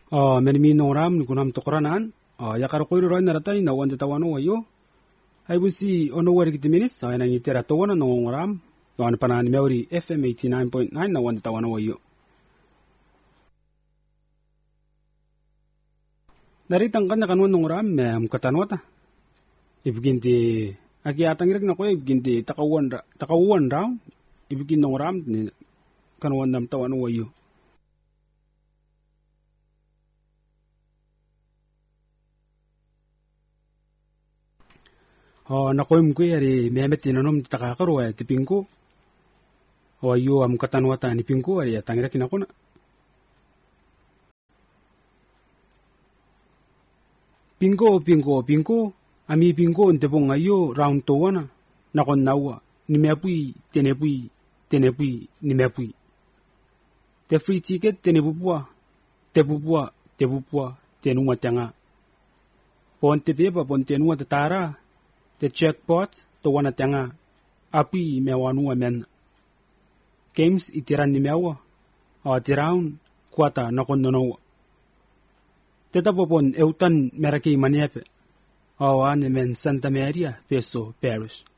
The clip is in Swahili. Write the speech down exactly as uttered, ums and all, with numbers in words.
Oh, menimi noram kunam tokoranan. Oh, yakar koiro ran naratay na wanda tawano wayo. Ay busi ono wari kiti minis. Ay nang itira tawana nongoram. Yon panan meuri F M eighty-nine point nine na wanda tawano wayo. Naritang kan nakanwan nongoram mem katanwata. Ibginti aki atang irak na ko ibginti takawan takawan raw. Ibgin nongoram ni kanwan nam tawano wayo. Oh, nakoim ko yari memet inanom takakaro ay tipingko. O ayo am katanwata ni pingko ay tangira kinako na. Pingko, pingko, pingko. Ami pingko ntepong ayo round to wana. Nakon nawa. Ni meapui, tenepui, tenepui, ni meapui. Te free ticket tenepupua. Tepupua, tepupua, tenunga tanga. Ponte pepa pon tenunga tatara. The jackpot to wana tanga api mewanua men. Games itiran ni mewa. O tiraun kuata nakon nono. Tetapopon eutan meraki maniepe. O ane men Santa Maria Peso Parish.